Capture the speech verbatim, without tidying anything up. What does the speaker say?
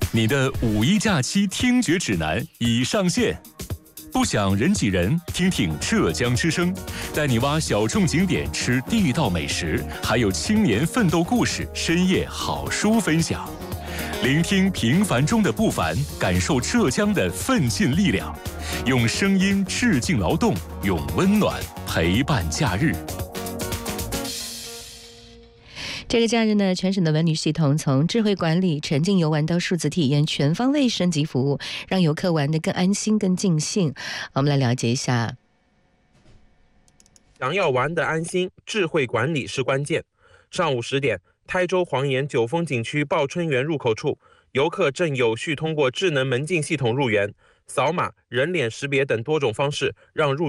你的五一假期听觉指南已上线，不想人挤人，听听浙江之声，带你挖小众景点，吃地道美食，还有青年奋斗故事、深夜好书分享。聆听平凡中的不凡，感受浙江的奋进力量，用声音致敬劳动，用温暖陪伴假日。 这个假日呢，全省的文旅系统从智慧管理、沉浸游玩到数字体验，全方位升级服务，让游客玩得更安心、更尽兴。我们来了解一下。 想要玩得安心，智慧管理是关键。上午十点，台州黄岩九峰景区报春园入口处，游客正有序通过智能门禁系统入园，扫码、人脸识别等多种方式，让入